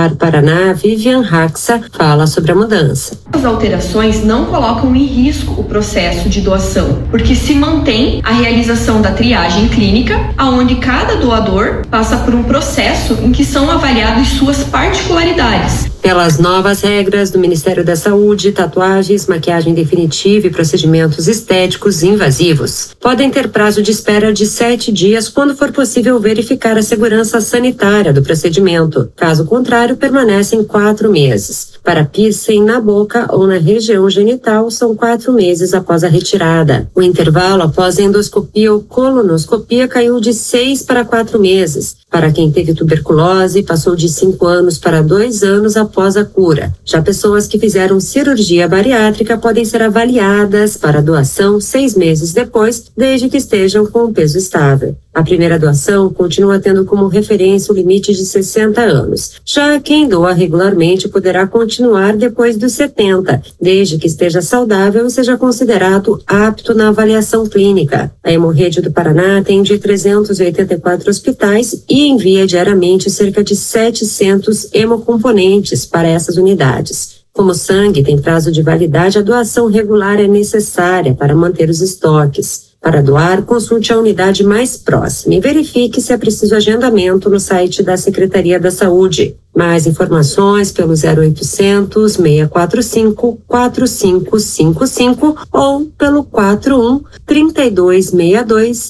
Doar Paraná, Vivian Raxa, fala sobre a mudança. As alterações não colocam em risco o processo de doação, porque se mantém a realização da triagem clínica, onde cada doador passa por um processo em que são avaliadas suas particularidades. Pelas novas regras do Ministério da Saúde, tatuagens, maquiagem definitiva e procedimentos estéticos invasivos podem ter prazo de espera de 7 dias quando for possível verificar a segurança sanitária do procedimento. Caso contrário, permanecem 4 meses. Para piercing na boca ou na região genital, são 4 meses após a retirada. O intervalo após a endoscopia ou colonoscopia caiu de 6 para 4 meses. Para quem teve tuberculose, passou de 5 anos para 2 anos após a cura. Já pessoas que fizeram cirurgia bariátrica podem ser avaliadas para doação 6 meses depois, desde que estejam com o peso estável. A primeira doação continua tendo como referência o limite de 60 anos. Já quem doa regularmente poderá continuar depois dos 70, desde que esteja saudável e seja considerado apto na avaliação clínica. A Hemorrede do Paraná atende 384 hospitais e envia diariamente cerca de 700 hemocomponentes para essas unidades. Como o sangue tem prazo de validade, a doação regular é necessária para manter os estoques. Para doar, consulte a unidade mais próxima e verifique se é preciso agendamento no site da Secretaria da Saúde. Mais informações pelo 0800 645 4555 ou pelo 41 3262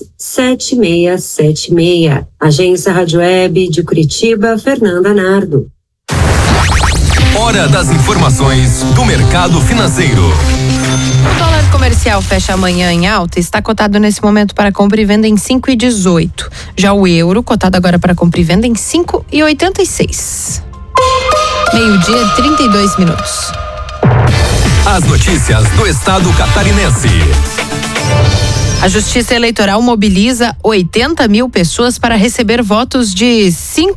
7676. Agência Rádio Web de Curitiba, Fernanda Nardo. Hora das informações do mercado financeiro. O dólar comercial fecha amanhã em alta e está cotado nesse momento para compra e venda em 5,18. Já o euro, cotado agora para compra e venda em 5,86. Meio-dia, 32 minutos. As notícias do estado catarinense. A Justiça Eleitoral mobiliza 80 mil pessoas para receber votos de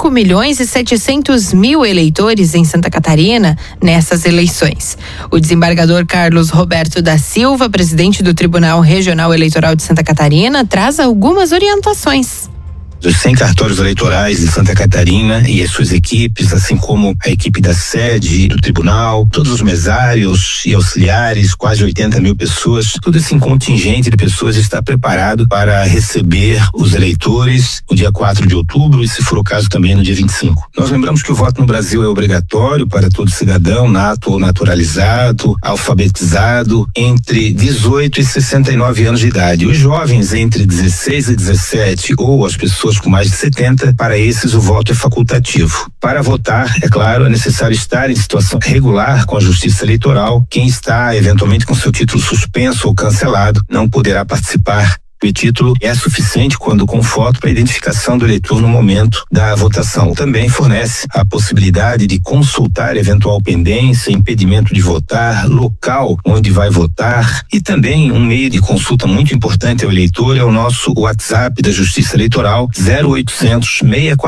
5.700.000 eleitores em Santa Catarina nessas eleições. O desembargador Carlos Roberto da Silva, presidente do Tribunal Regional Eleitoral de Santa Catarina, traz algumas orientações. Dos 100 cartórios eleitorais de Santa Catarina e as suas equipes, assim como a equipe da sede do tribunal, todos os mesários e auxiliares, quase 80 mil pessoas, todo esse contingente de pessoas está preparado para receber os eleitores no dia 4 de outubro e, se for o caso, também no dia 25. Nós lembramos que o voto no Brasil é obrigatório para todo cidadão, nato ou naturalizado, alfabetizado, entre 18 e 69 anos de idade. Os jovens entre 16 e 17 ou as pessoas com mais de 70, para esses o voto é facultativo. Para votar, é claro, é necessário estar em situação regular com a Justiça Eleitoral. Quem está eventualmente com seu título suspenso ou cancelado não poderá participar. O título é suficiente quando com foto para identificação do eleitor no momento da votação. Também fornece a possibilidade de consultar eventual pendência, impedimento de votar, local onde vai votar e também um meio de consulta muito importante ao eleitor é o nosso WhatsApp da Justiça Eleitoral 0800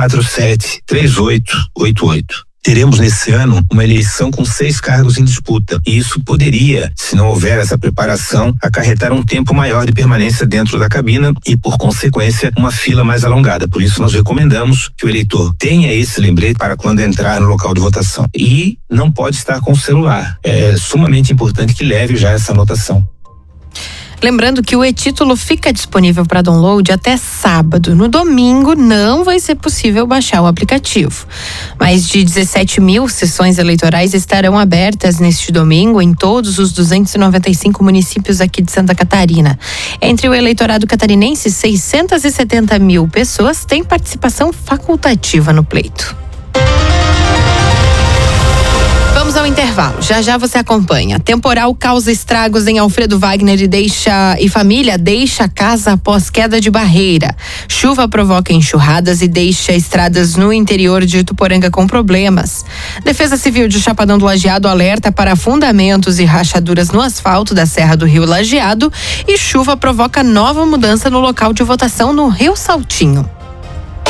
647 3888. Teremos nesse ano uma eleição com 6 cargos em disputa e isso poderia, se não houver essa preparação, acarretar um tempo maior de permanência dentro da cabina e, por consequência, uma fila mais alongada. Por isso, nós recomendamos que o eleitor tenha esse lembrete para quando entrar no local de votação. E não pode estar com o celular. É sumamente importante que leve já essa anotação. Lembrando que o e-título fica disponível para download até sábado. No domingo não vai ser possível baixar o aplicativo. Mais de 17 mil sessões eleitorais estarão abertas neste domingo em todos os 295 municípios aqui de Santa Catarina. Entre o eleitorado catarinense, 670 mil pessoas têm participação facultativa no pleito. Vamos ao intervalo. Já já você acompanha. Temporal causa estragos em Alfredo Wagner e família deixa casa após queda de barreira. Chuva provoca enxurradas e deixa estradas no interior de Ituporanga com problemas. Defesa Civil de Chapadão do Lajeado alerta para afundamentos e rachaduras no asfalto da Serra do Rio Lajeado e chuva provoca nova mudança no local de votação no Rio Saltinho.